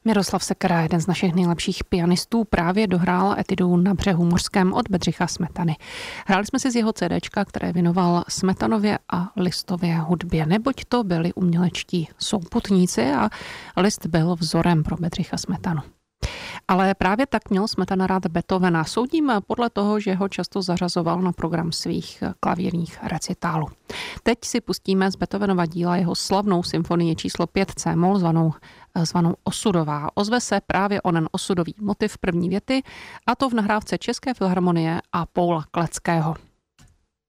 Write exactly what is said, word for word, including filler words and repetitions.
Miroslav Sekera, jeden z našich nejlepších pianistů, právě dohrál etidu Na břehu mořském od Bedřicha Smetany. Hráli jsme si z jeho CDčka, které věnoval Smetanově a Listově hudbě, neboť to byli umělečtí souputníci a List byl vzorem pro Bedřicha Smetanu. Ale právě tak měl Smetana rád Beethovena. Soudím podle toho, že ho často zařazoval na program svých klavírních recitálů. Teď si pustíme z Beethovenova díla jeho slavnou symfonii číslo pět C moll zvanou, zvanou Osudová. Ozve se právě onen osudový motiv první věty, a to v nahrávce České filharmonie a Paula Kleckého.